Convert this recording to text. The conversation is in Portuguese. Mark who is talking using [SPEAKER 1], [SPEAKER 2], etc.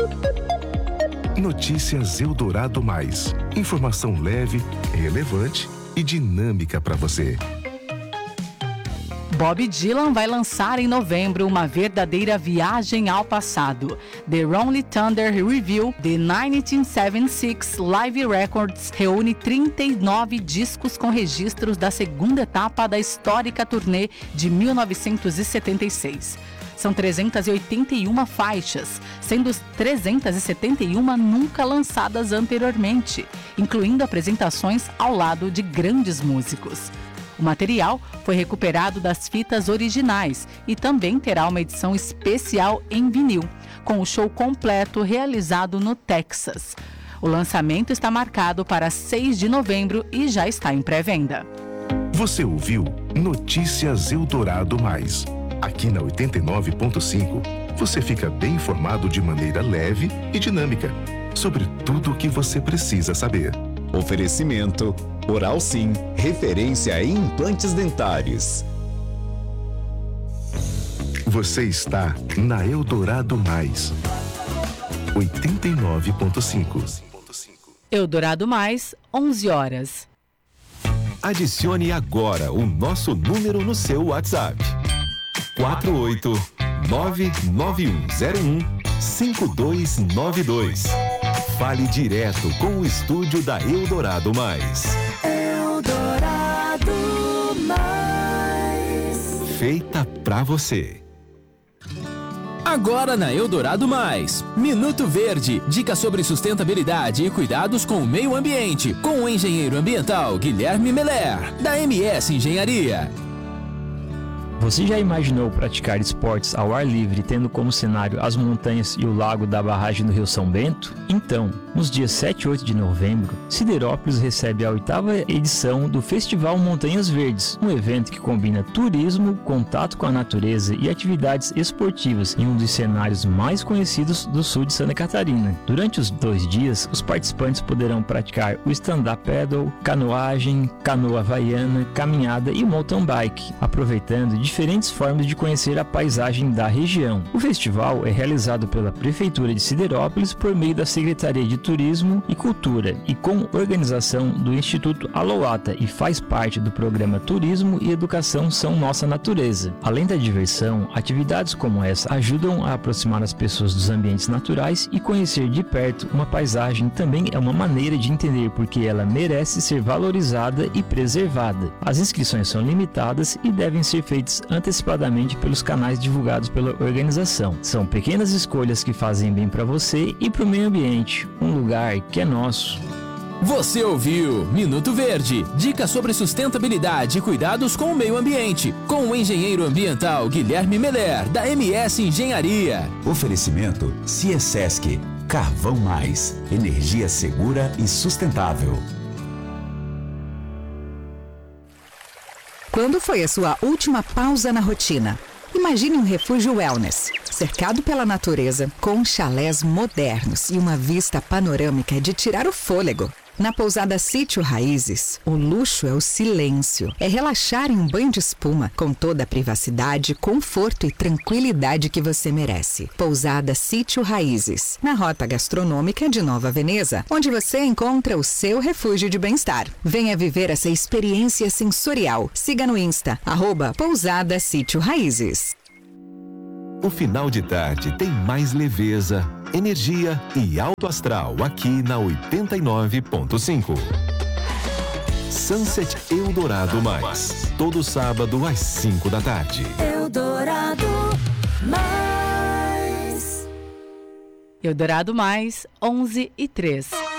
[SPEAKER 1] Notícias Eldorado Mais. Informação leve, relevante e dinâmica para você.
[SPEAKER 2] Bob Dylan vai lançar em novembro uma verdadeira viagem ao passado. The Rolling Thunder Review The 1976 Live Records reúne 39 discos com registros da segunda etapa da histórica turnê de 1976. São 381 faixas, sendo 371 nunca lançadas anteriormente, incluindo apresentações ao lado de grandes músicos. O material foi recuperado das fitas originais e também terá uma edição especial em vinil, com o show completo realizado no Texas. O lançamento está marcado para 6 de novembro e já está em pré-venda.
[SPEAKER 1] Você ouviu Notícias Eldorado Mais. Aqui na 89.5, você fica bem informado de maneira leve e dinâmica sobre tudo o que você precisa saber.
[SPEAKER 3] Oferecimento Oral Sim, referência em implantes dentários.
[SPEAKER 1] Você está na Eldorado Mais. 89.5.
[SPEAKER 2] Eldorado Mais, 11 horas.
[SPEAKER 4] Adicione agora o nosso número no seu WhatsApp. 48991015292. Fale direto com o estúdio da Eldorado Mais.
[SPEAKER 5] Eldorado Mais.
[SPEAKER 4] Feita pra você.
[SPEAKER 6] Agora na Eldorado Mais, Minuto Verde, dicas sobre sustentabilidade e cuidados com o meio ambiente, com o engenheiro ambiental Guilherme Meller, da MS Engenharia.
[SPEAKER 7] Você já imaginou praticar esportes ao ar livre tendo como cenário as montanhas e o lago da barragem do Rio São Bento? Então, nos dias 7 e 8 de novembro, Siderópolis recebe a 8ª edição do Festival Montanhas Verdes, um evento que combina turismo, contato com a natureza e atividades esportivas em um dos cenários mais conhecidos do sul de Santa Catarina. Durante os 2 dias, os participantes poderão praticar o stand-up paddle, canoagem, canoa havaiana, caminhada e mountain bike, aproveitando diferentes formas de conhecer a paisagem da região. O festival é realizado pela Prefeitura de Siderópolis por meio da Secretaria de Turismo e Cultura e com organização do Instituto Aloata e faz parte do programa Turismo e Educação São Nossa Natureza. Além da diversão, atividades como essa ajudam a aproximar as pessoas dos ambientes naturais e conhecer de perto uma paisagem também é uma maneira de entender por que ela merece ser valorizada e preservada. As inscrições são limitadas e devem ser feitas antecipadamente pelos canais divulgados pela organização. São pequenas escolhas que fazem bem para você e para o meio ambiente, um lugar que é nosso.
[SPEAKER 6] Você ouviu Minuto Verde, dicas sobre sustentabilidade e cuidados com o meio ambiente, com o engenheiro ambiental Guilherme Meller, da MS Engenharia.
[SPEAKER 3] Oferecimento Ciesesc, Carvão Mais, energia segura e sustentável.
[SPEAKER 8] Quando foi a sua última pausa na rotina? Imagine um refúgio wellness, cercado pela natureza, com chalés modernos e uma vista panorâmica de tirar o fôlego. Na pousada Sítio Raízes, o luxo é o silêncio. É relaxar em um banho de espuma, com toda a privacidade, conforto e tranquilidade que você merece. Pousada Sítio Raízes, na Rota Gastronômica de Nova Veneza, onde você encontra o seu refúgio de bem-estar. Venha viver essa experiência sensorial. Siga no Insta, @Pousada Sítio Raízes.
[SPEAKER 4] O final de tarde tem mais leveza, energia e alto astral aqui na 89.5. Sunset Eldorado Mais, todo sábado às 5 da tarde.
[SPEAKER 5] Eldorado Mais.
[SPEAKER 2] Eldorado Mais, 11 e 3.